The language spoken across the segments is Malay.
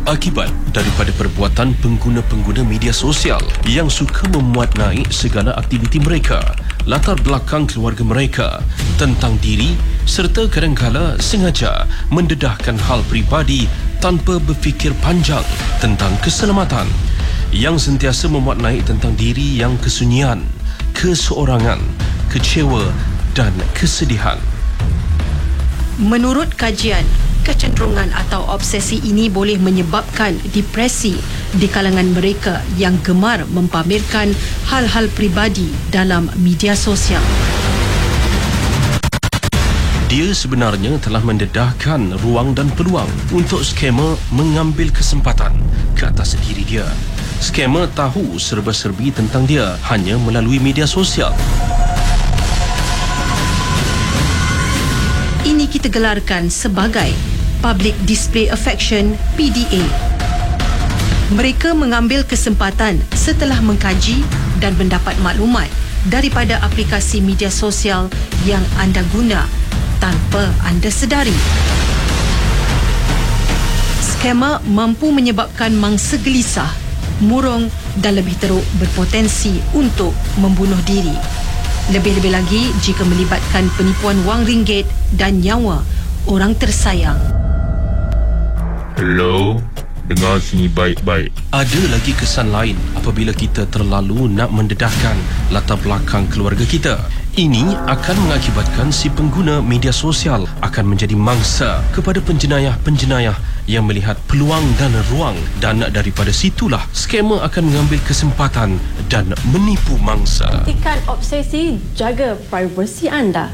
Akibat daripada perbuatan pengguna-pengguna media sosial yang suka memuat naik segala aktiviti mereka, latar belakang keluarga mereka, tentang diri serta kadangkala sengaja mendedahkan hal peribadi tanpa berfikir panjang tentang keselamatan, yang sentiasa memuat naik tentang diri yang kesunyian, keseorangan, kecewa dan kesedihan. Menurut kajian, kecenderungan atau obsesi ini boleh menyebabkan depresi di kalangan mereka yang gemar mempamerkan hal-hal peribadi dalam media sosial. Dia sebenarnya telah mendedahkan ruang dan peluang untuk skamer mengambil kesempatan ke atas diri dia. Skamer tahu serba-serbi tentang dia hanya melalui media sosial. Ini kita gelarkan sebagai Public Display Affection, PDA. Mereka mengambil kesempatan setelah mengkaji dan mendapat maklumat daripada aplikasi media sosial yang anda guna tanpa anda sedari. Skamer mampu menyebabkan mangsa gelisah, murung dan lebih teruk berpotensi untuk membunuh diri. Lebih-lebih lagi jika melibatkan penipuan wang ringgit dan nyawa orang tersayang. Hello, dengar sini baik-baik. Ada lagi kesan lain apabila kita terlalu nak mendedahkan latar belakang keluarga kita. Ini akan mengakibatkan si pengguna media sosial akan menjadi mangsa kepada penjenayah-penjenayah yang melihat peluang dan ruang, dan daripada situlah skamer akan mengambil kesempatan dan menipu mangsa. Hentikan obsesi, jaga privasi anda.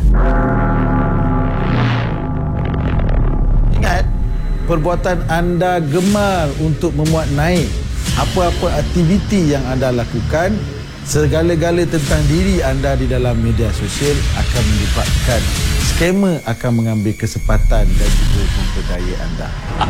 Ingat, perbuatan anda gemar untuk memuat naik apa-apa aktiviti yang anda lakukan, segala-gala tentang diri anda di dalam media sosial akan menyebabkan skamer akan mengambil kesempatan dan juga memperdaya anda.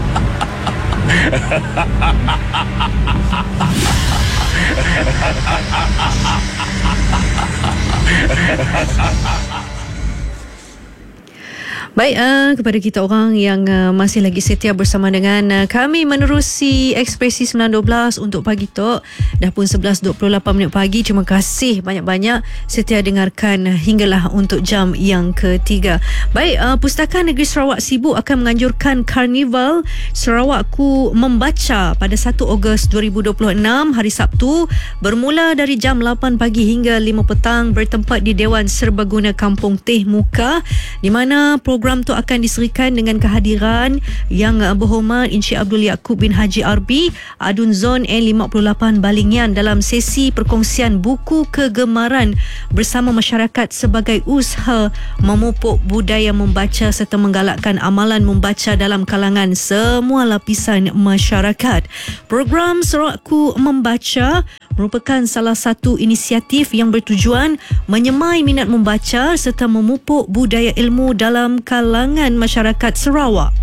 Baik, kepada kita orang yang masih lagi setia bersama dengan kami menerusi Ekspresi 912 untuk pagi Tok. Dah pun 11.28 pagi. Terima kasih banyak-banyak setia dengarkan hinggalah untuk jam yang ketiga. Baik, Pustaka Negeri Sarawak Sibu akan menganjurkan Karnival Sarawakku Membaca pada 1 Ogos 2026 hari Sabtu bermula dari jam 8 pagi hingga 5 petang bertempat di Dewan Serbaguna Kampung Teh Muka, di mana program tu akan diserikan dengan kehadiran yang berhormat Encik Abdul Yaakob bin Haji Arbi, Adun Zon N58 Balingian dalam sesi perkongsian buku kegemaran bersama masyarakat sebagai usaha memupuk budaya membaca serta menggalakkan amalan membaca dalam kalangan semua lapisan masyarakat. Program Sarawakku Membaca merupakan salah satu inisiatif yang bertujuan menyemai minat membaca serta memupuk budaya ilmu dalam kalangan masyarakat Sarawak.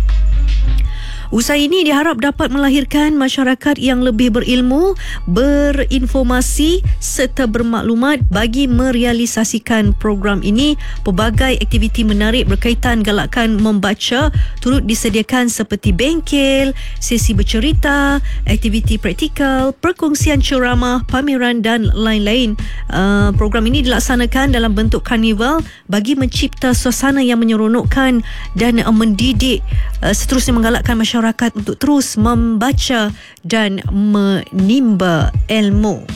Usaha ini diharap dapat melahirkan masyarakat yang lebih berilmu, berinformasi serta bermaklumat. Bagi merealisasikan program ini, pelbagai aktiviti menarik berkaitan galakan membaca turut disediakan seperti bengkel, sesi bercerita, aktiviti praktikal, perkongsian ceramah, pameran dan lain-lain. Program ini dilaksanakan dalam bentuk karnival bagi mencipta suasana yang menyeronokkan dan mendidik, seterusnya menggalakkan masyarakat untuk terus membaca dan menimba ilmu.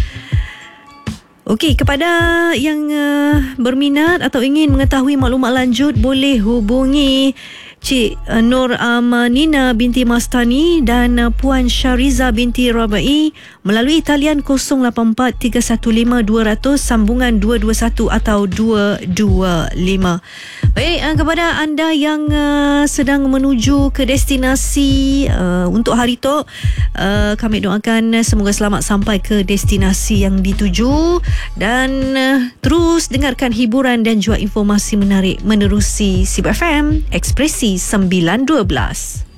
Okey, kepada yang berminat atau ingin mengetahui maklumat lanjut, boleh hubungi Cik Nur Amanina binti Mastani dan Puan Syariza binti Rabai melalui talian 084-315-200 sambungan 221 atau 225. Baik, kepada anda yang sedang menuju ke destinasi untuk hari tu, kami doakan semoga selamat sampai ke destinasi yang dituju dan terus dengarkan hiburan dan juga informasi menarik menerusi Sib FM Ekspresi 912.